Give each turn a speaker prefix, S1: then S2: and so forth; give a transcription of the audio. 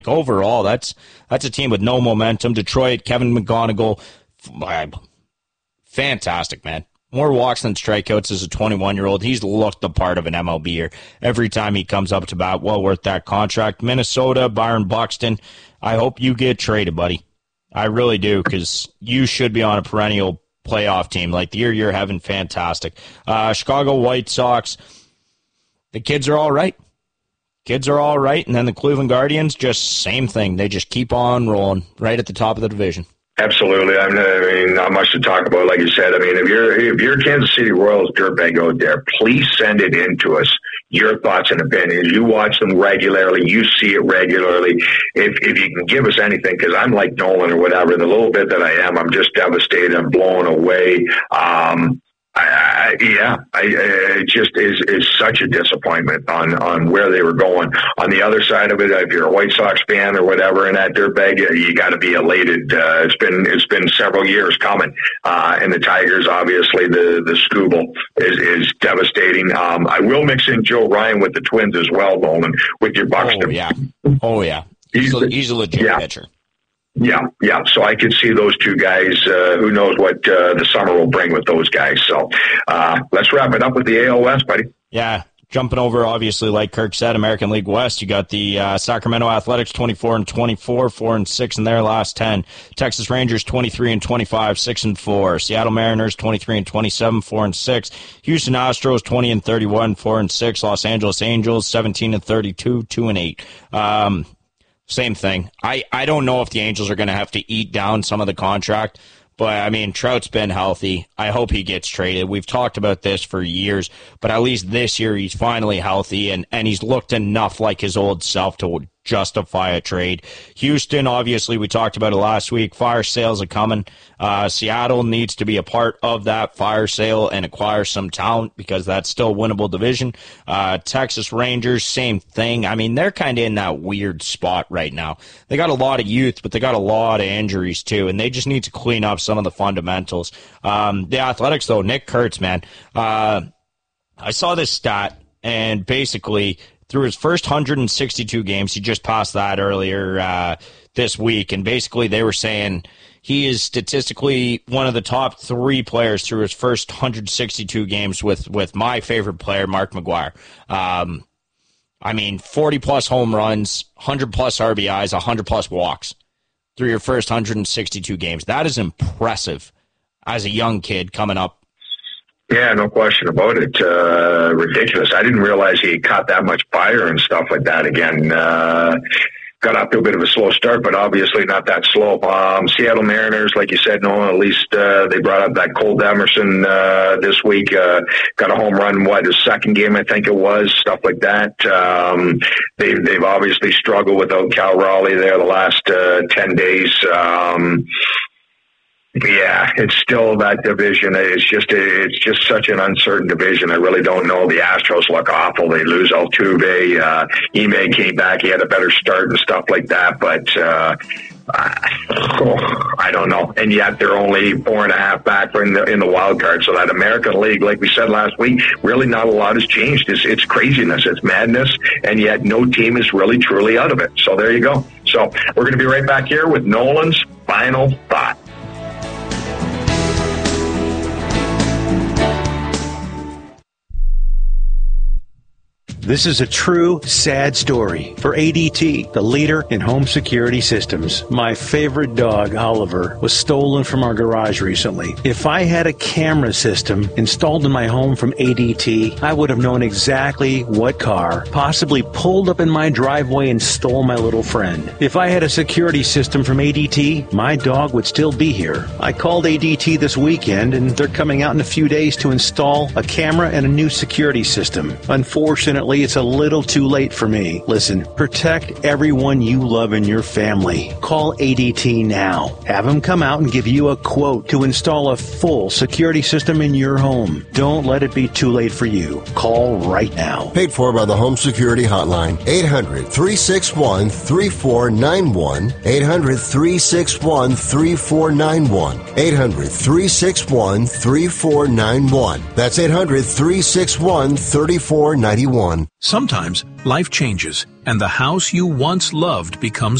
S1: overall, that's a team with no momentum. Detroit, Kevin McGonigal, fantastic, man. More walks than strikeouts as a 21-year-old. He's looked the part of an MLBer every time he comes up to bat. Well worth that contract. Minnesota, Byron Buxton, I hope you get traded, buddy. I really do, because you should be on a perennial playoff team. Like the year you're having, fantastic. Chicago White Sox, the kids are all right. Kids are all right. And then the Cleveland Guardians, just same thing. They just keep on rolling right at the top of the division.
S2: Absolutely. I mean, not much to talk about. Like you said, I mean, if you're Kansas City Royals dirtbag out there, please send it in to us. Your thoughts and opinions. You watch them regularly. You see it regularly. If you can give us anything, because I'm like Nolan or whatever, the little bit that I am, I'm just devastated. I'm blown away. It just is such a disappointment on where they were going. On the other side of it, if you're a White Sox fan or whatever in that dirtbag, you got to be elated. It's been several years coming, and the Tigers, obviously, the Scooble is devastating. I will mix in Joe Ryan with the Twins as well, Nolan, with your Buxton.
S1: Oh yeah, he's a legit pitcher.
S2: Yeah. So I could see those two guys. Who knows what the summer will bring with those guys. So let's wrap it up with the AL West, buddy.
S1: Yeah, jumping over, obviously, like Kirk said, American League West. You got the Sacramento Athletics 24-24, 4-6 in their last 10. Texas Rangers 23-25, 6-4. Seattle Mariners 23-27, 4-6. Houston Astros 20-31, 4-6. Los Angeles Angels 17-32, 2-8. Same thing. I don't know if the Angels are going to have to eat down some of the contract, but, I mean, Trout's been healthy. I hope he gets traded. We've talked about this for years, but at least this year he's finally healthy, and he's looked enough like his old self to justify a trade. Houston, obviously, we talked about it last week. Fire sales are coming. Seattle needs to be a part of that fire sale and acquire some talent, because that's still a winnable division. Texas Rangers, same thing. I mean, they're kind of in that weird spot right now. They got a lot of youth, but they got a lot of injuries too, and they just need to clean up some of the fundamentals. The Athletics, though, Nick Kurtz, man. I saw this stat, and basically, through his first 162 games, he just passed that earlier this week, and basically they were saying he is statistically one of the top 3 players through his first 162 games with my favorite player, Mark McGwire. I mean, 40-plus home runs, 100-plus RBIs, 100-plus walks through your first 162 games. That is impressive as a young kid coming up.
S2: Yeah, no question about it. Ridiculous. I didn't realize he caught that much fire and stuff like that again. Got off to a bit of a slow start, but obviously not that slow. Seattle Mariners, like you said, no, at least they brought up that Cole Emerson this week. Got a home run, his second game, I think it was, stuff like that. They've obviously struggled without Cal Raleigh there the last 10 days. Yeah, it's still that division. It's just such an uncertain division. I really don't know. The Astros look awful. They lose Altuve. Ime came back. He had a better start and stuff like that. But I don't know. And yet they're only 4.5 back in the wild card. So that American League, like we said last week, really not a lot has changed. It's craziness. It's madness. And yet no team is really truly out of it. So there you go. So we're going to be right back here with Nolan's final thought.
S3: This is a true, sad story for ADT, the leader in home security systems. My favorite dog, Oliver, was stolen from our garage recently. If I had a camera system installed in my home from ADT, I would have known exactly what car possibly pulled up in my driveway and stole my little friend. If I had a security system from ADT, my dog would still be here. I called ADT this weekend, and they're coming out in a few days to install a camera and a new security system. Unfortunately, it's a little too late for me. Listen, protect everyone you love in your family. Call ADT now. Have them come out and give you a quote to install a full security system in your home. Don't let it be too late for you. Call right now.
S4: Paid for by the Home Security Hotline. 800-361-3491. 800-361-3491. 800-361-3491. That's 800-361-3491.
S5: Sometimes life changes, and the house you once loved becomes